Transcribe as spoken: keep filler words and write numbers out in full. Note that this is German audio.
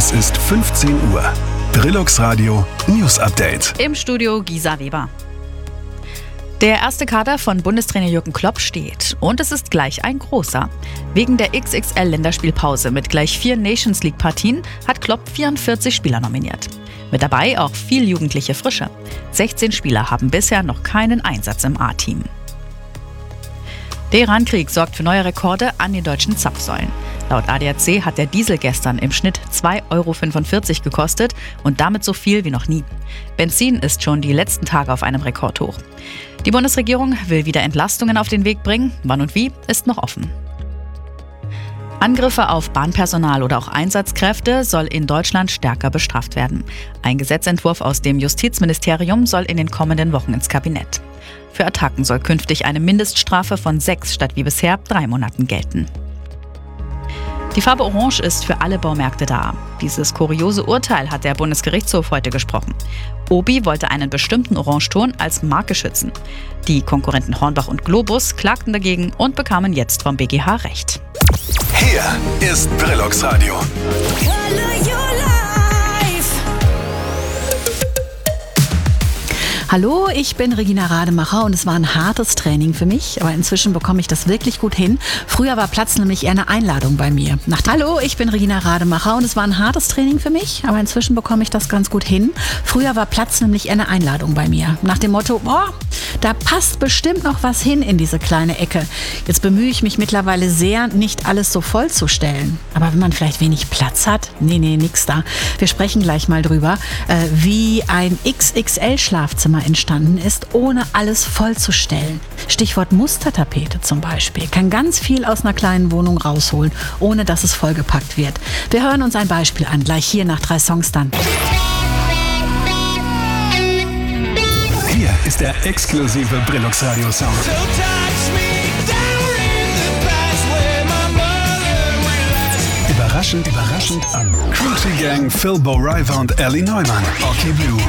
Es ist fünfzehn Uhr. Brillux Radio News Update. Im Studio Gisa Weber. Der erste Kader von Bundestrainer Jürgen Klopp steht. Und es ist gleich ein großer. Wegen der X X L-Länderspielpause mit gleich vier Nations-League-Partien hat Klopp vierundvierzig Spieler nominiert. Mit dabei auch viel jugendliche Frische. sechzehn Spieler haben bisher noch keinen Einsatz im A-Team. Der Irankrieg sorgt für neue Rekorde an den deutschen Zapfsäulen. Laut A D A C hat der Diesel gestern im Schnitt zwei Euro fünfundvierzig gekostet und damit so viel wie noch nie. Benzin ist schon die letzten Tage auf einem Rekordhoch. Die Bundesregierung will wieder Entlastungen auf den Weg bringen. Wann und wie, ist noch offen. Angriffe auf Bahnpersonal oder auch Einsatzkräfte soll in Deutschland stärker bestraft werden. Ein Gesetzentwurf aus dem Justizministerium soll in den kommenden Wochen ins Kabinett. Für Attacken soll künftig eine Mindeststrafe von sechs statt wie bisher drei Monaten gelten. Die Farbe Orange ist für alle Baumärkte da. Dieses kuriose Urteil hat der Bundesgerichtshof heute gesprochen. Obi wollte einen bestimmten Orangeton als Marke schützen. Die Konkurrenten Hornbach und Globus klagten dagegen und bekamen jetzt vom B G H Recht. Hier ist Brillux Radio. Hallo, ich bin Regina Rademacher und es war ein hartes Training für mich, aber inzwischen bekomme ich das wirklich gut hin. Früher war Platz nämlich eher eine Einladung bei mir. Nach Hallo, ich bin Regina Rademacher und es war ein hartes Training für mich, aber inzwischen bekomme ich das ganz gut hin. Früher war Platz nämlich eher eine Einladung bei mir. Nach dem Motto, boah, da passt bestimmt noch was hin in diese kleine Ecke. Jetzt bemühe ich mich mittlerweile sehr, nicht alles so vollzustellen. Aber wenn man vielleicht wenig Platz hat, nee, nee, nix da. Wir sprechen gleich mal drüber, äh, wie ein X X L-Schlafzimmer entstanden ist, ohne alles vollzustellen. Stichwort Mustertapete zum Beispiel. Kann ganz viel aus einer kleinen Wohnung rausholen, ohne dass es vollgepackt wird. Wir hören uns ein Beispiel an, gleich hier nach drei Songs dann. Hier ist der exklusive Brillux Radio Sound. Überraschend, überraschend an Cruelty Gang, Phil Bo River und Ellie Neumann. Okay Blue.